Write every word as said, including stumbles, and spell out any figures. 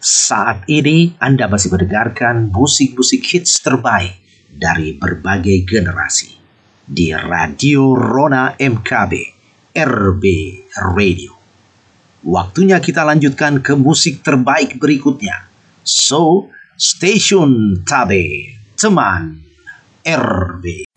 Saat ini Anda masih mendengarkan musik-musik hits terbaik dari berbagai generasi di Radio Rona M K B, R B Radio. Waktunya kita lanjutkan ke musik terbaik berikutnya. So, Station Tabe, teman R B.